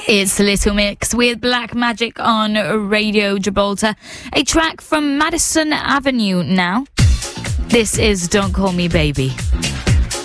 It's Little Mix with Black Magic on Radio Gibraltar. A track from Madison Avenue now. This is Don't Call Me Baby.